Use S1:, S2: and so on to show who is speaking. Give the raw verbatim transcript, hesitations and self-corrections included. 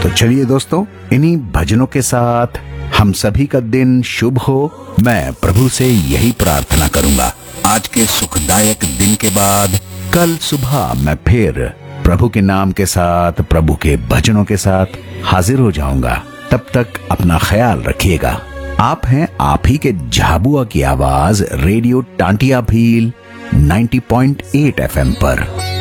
S1: तो चलिए दोस्तों, इन्हीं भजनों के साथ हम सभी का दिन शुभ हो, मैं प्रभु से यही प्रार्थना करूंगा। आज के सुखदायक दिन के बाद कल सुबह मैं फिर प्रभु के नाम के साथ, प्रभु के भजनों के साथ हाजिर हो जाऊंगा। तब तक अपना ख्याल रखिएगा। आप हैं आप ही के झाबुआ की आवाज रेडियो टांटिया भील नब्बे पॉइंट आठ एफएम पर।